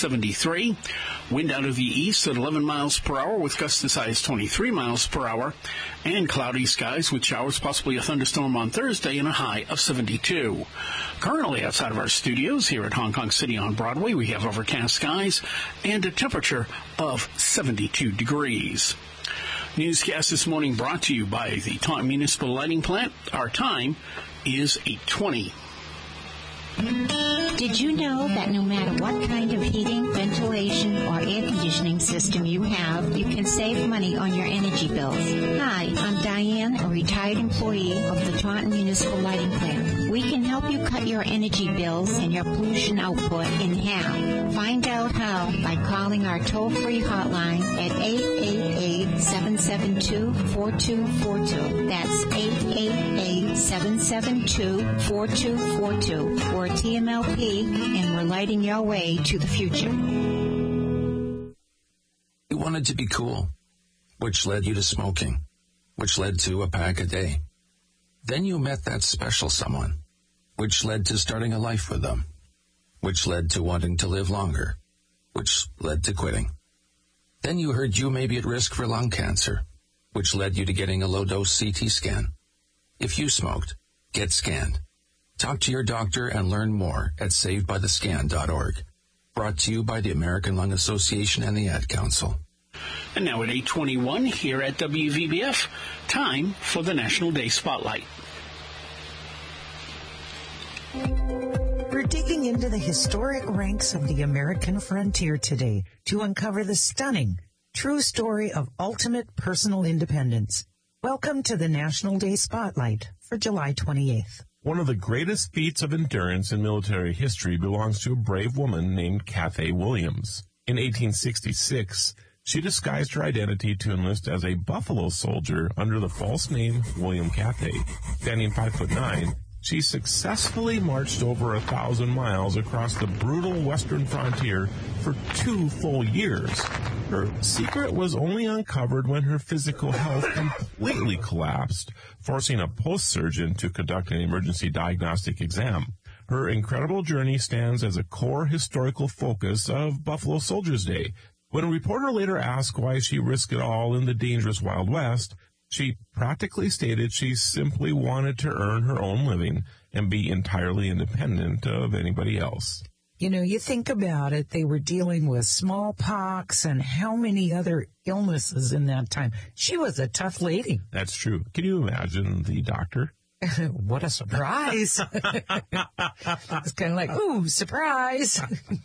73. Wind out of the east at 11 miles per hour with gusts as high as 23 miles per hour. And cloudy skies with showers, possibly a thunderstorm on Thursday, and a high of 72. Currently outside of our studios here at Hong Kong City on Broadway, we have overcast skies and a temperature of 72 degrees. Newscast this morning brought to you by the Taunton Municipal Lighting Plant. Our time is 8:20. Did you know that no matter what kind of heating, ventilation, or air conditioning system you have, you can save money on your energy bills? Hi, I'm Diane, a retired employee of the Taunton Municipal Lighting Plant. We can help you cut your energy bills and your pollution output in half. Find out how by calling our toll-free hotline at 888-772-4242. That's 888-772-4242. We're TMLP, and we're lighting your way to the future. You wanted to be cool, which led you to smoking, which led to a pack a day. Then you met that special someone, which led to starting a life with them, which led to wanting to live longer, which led to quitting. Then you heard you may be at risk for lung cancer, which led you to getting a low-dose CT scan. If you smoked, get scanned. Talk to your doctor and learn more at savedbythescan.org. Brought to you by the American Lung Association and the Ad Council. And now at 8:21 here at WVBF, time for the National Day Spotlight. We're digging into the historic ranks of the American frontier today to uncover the stunning, true story of ultimate personal independence. Welcome to the National Day Spotlight for July 28th. One of the greatest feats of endurance in military history belongs to a brave woman named Cathay Williams. In 1866, she disguised her identity to enlist as a Buffalo soldier under the false name William Cathay. Standing 5'9", she successfully marched over 1,000 miles across the brutal western frontier for 2 full years. Her secret was only uncovered when her physical health completely collapsed, forcing a post-surgeon to conduct an emergency diagnostic exam. Her incredible journey stands as a core historical focus of Buffalo Soldiers' Day. When a reporter later asked why she risked it all in the dangerous Wild West, she practically stated she simply wanted to earn her own living and be entirely independent of anybody else. You know, you think about it, they were dealing with smallpox and how many other illnesses in that time. She was a tough lady. That's true. Can you imagine the doctor? What a surprise. It's kind of like, ooh, surprise.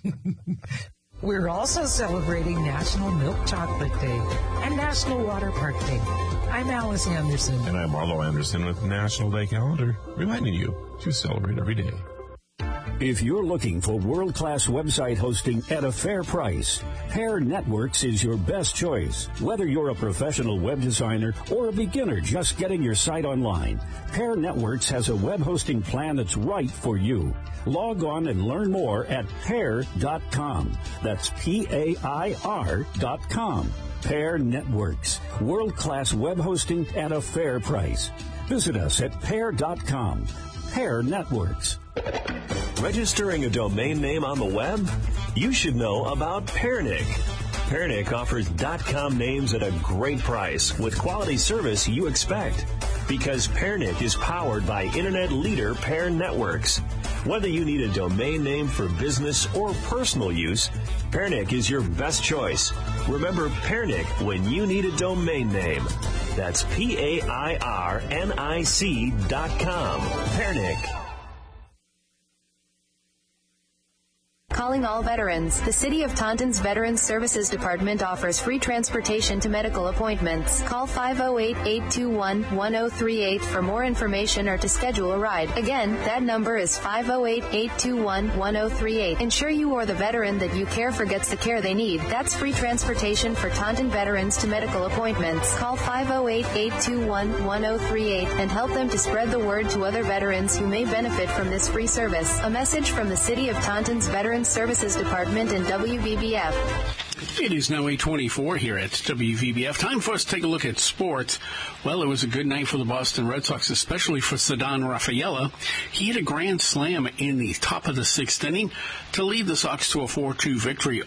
We're also celebrating National Milk Chocolate Day and National Water Park Day. I'm Alice Anderson. And I'm Marlo Anderson with National Day Calendar, reminding you to celebrate every day. If you're looking for world-class website hosting at a fair price, Pair Networks is your best choice. Whether you're a professional web designer or a beginner just getting your site online, Pair Networks has a web hosting plan that's right for you. Log on and learn more at pair.com. That's PAIR.com. Pair Networks, world-class web hosting at a fair price. Visit us at pair.com. Pair Networks. Registering a domain name on the web? You should know about Pairnic. Pairnic offers .com names at a great price with quality service you expect. Because Pairnic is powered by internet leader Pair Networks. Whether you need a domain name for business or personal use, Pairnic is your best choice. Remember Pairnic when you need a domain name. That's PAIRNIC.com. Pairnic. Calling all veterans. The City of Taunton's Veterans Services Department offers free transportation to medical appointments. Call 508-821-1038 for more information or to schedule a ride. Again, that number is 508-821-1038. Ensure you or the veteran that you care for gets the care they need. That's free transportation for Taunton veterans to medical appointments. Call 508-821-1038 and help them to spread the word to other veterans who may benefit from this free service. A message from the City of Taunton's Veterans Services Department and WVBF. It is now 8:24 here at WVBF. Time for us to take a look at sports. Well, it was a good night for the Boston Red Sox, especially for Ceddanne Rafaela. He hit a grand slam in the top of the 6th inning to lead the Sox to a 4-2 victory